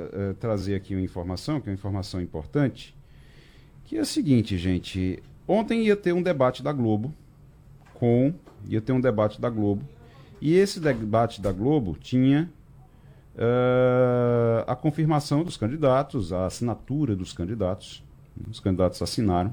trazer aqui uma informação, que é uma informação importante, que é a seguinte, gente. Ontem ia ter um debate da Globo, e esse debate da Globo tinha a confirmação dos candidatos, a assinatura dos candidatos. Os candidatos assinaram.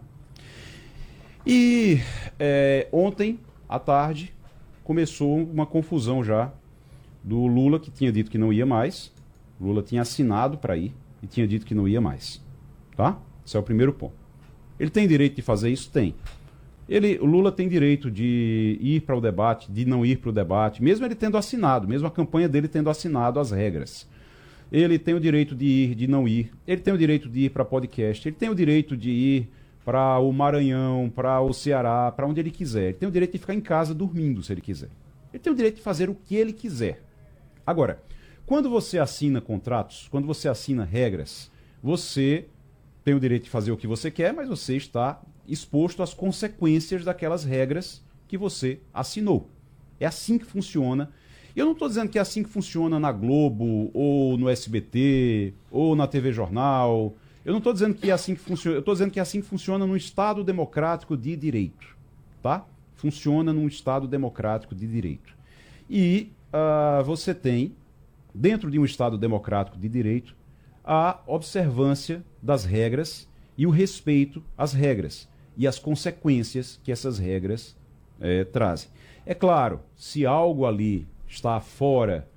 E ontem, à tarde, começou uma confusão já do Lula, que tinha dito que não ia mais. Lula tinha assinado para ir e tinha dito que não ia mais. Tá? Esse é o primeiro ponto. Ele tem direito de fazer isso? Tem. O Lula tem direito de ir para o debate, de não ir para o debate, mesmo ele tendo assinado, mesmo a campanha dele tendo assinado as regras. Ele tem o direito de ir, de não ir. Ele tem o direito de ir para podcast. Ele tem o direito de ir para o Maranhão, para o Ceará, para onde ele quiser. Ele tem o direito de ficar em casa dormindo, se ele quiser. Ele tem o direito de fazer o que ele quiser. Agora, quando você assina contratos, quando você assina regras, você tem o direito de fazer o que você quer, mas você está exposto às consequências daquelas regras que você assinou. É assim que funciona. Eu não estou dizendo que é assim que funciona na Globo, ou no SBT, ou na TV Jornal. Eu não estou dizendo que é assim que funciona. Eu estou dizendo que é assim que funciona num Estado democrático de direito. Tá? Funciona num Estado democrático de direito. E você tem, dentro de um Estado democrático de direito, a observância das regras e o respeito às regras e as consequências que essas regras trazem. É claro, se algo ali está fora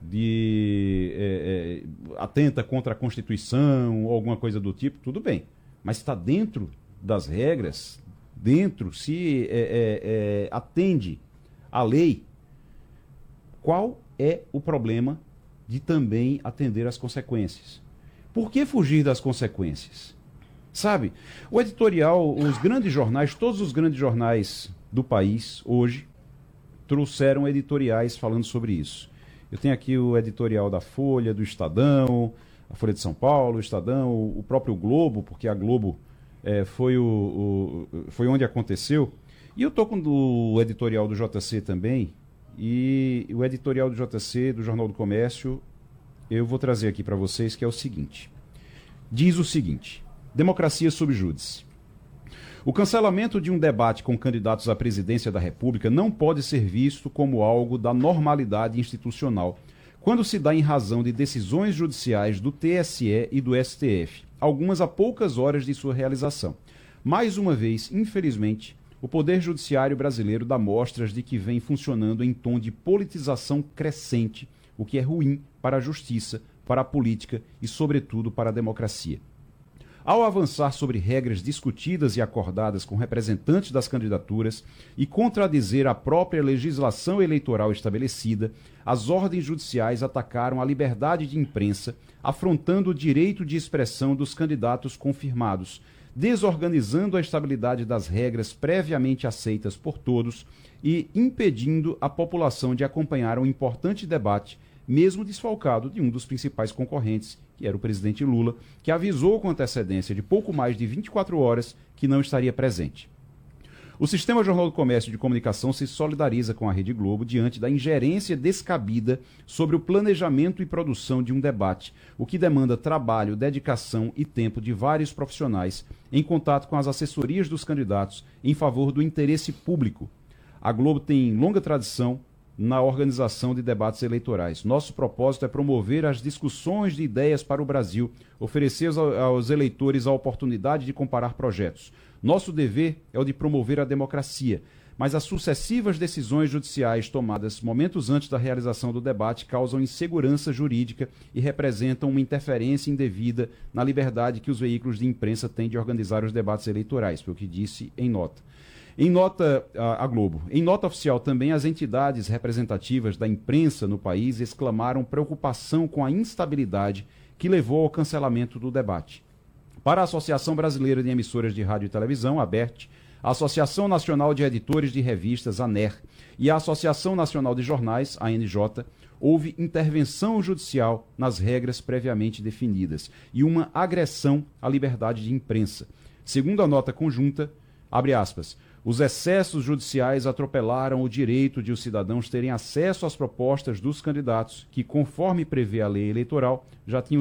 de atenta contra a Constituição ou alguma coisa do tipo, tudo bem. Mas está dentro das regras, se atende à lei, qual é o problema de também atender às consequências? Por que fugir das consequências? Sabe, o editorial, os grandes jornais, todos os grandes jornais do país hoje trouxeram editoriais falando sobre isso. Eu tenho aqui o editorial da Folha, do Estadão, a Folha de São Paulo, o Estadão, o próprio Globo, porque a Globo foi onde aconteceu. E eu estou com o editorial do JC também, e o editorial do JC, do Jornal do Comércio, eu vou trazer aqui para vocês, que é o seguinte. Diz o seguinte: democracia sob júdice. O cancelamento de um debate com candidatos à presidência da República não pode ser visto como algo da normalidade institucional, quando se dá em razão de decisões judiciais do TSE e do STF, algumas a poucas horas de sua realização. Mais uma vez, infelizmente, o Poder Judiciário brasileiro dá mostras de que vem funcionando em tom de politização crescente, o que é ruim para a justiça, para a política e, sobretudo, para a democracia. Ao avançar sobre regras discutidas e acordadas com representantes das candidaturas e contradizer a própria legislação eleitoral estabelecida, as ordens judiciais atacaram a liberdade de imprensa, afrontando o direito de expressão dos candidatos confirmados, desorganizando a estabilidade das regras previamente aceitas por todos e impedindo a população de acompanhar um importante debate, mesmo desfalcado de um dos principais concorrentes, que era o presidente Lula, que avisou com antecedência de pouco mais de 24 horas que não estaria presente. O Sistema Jornal do Comércio de Comunicação se solidariza com a Rede Globo diante da ingerência descabida sobre o planejamento e produção de um debate, o que demanda trabalho, dedicação e tempo de vários profissionais em contato com as assessorias dos candidatos em favor do interesse público. A Globo tem longa tradição na organização de debates eleitorais. Nosso propósito é promover as discussões de ideias para o Brasil, oferecer aos eleitores a oportunidade de comparar projetos. Nosso dever é o de promover a democracia, mas as sucessivas decisões judiciais tomadas momentos antes da realização do debate causam insegurança jurídica e representam uma interferência indevida na liberdade que os veículos de imprensa têm de organizar os debates eleitorais, foi o que disse em nota. Em nota, a Globo. Em nota oficial também, as entidades representativas da imprensa no país exclamaram preocupação com a instabilidade que levou ao cancelamento do debate. Para a Associação Brasileira de Emissoras de Rádio e Televisão, a ABERT, a Associação Nacional de Editores de Revistas, ANER, e a Associação Nacional de Jornais, ANJ, houve intervenção judicial nas regras previamente definidas e uma agressão à liberdade de imprensa. Segundo a nota conjunta, abre aspas, os excessos judiciais atropelaram o direito de os cidadãos terem acesso às propostas dos candidatos que, conforme prevê a lei eleitoral, já tinham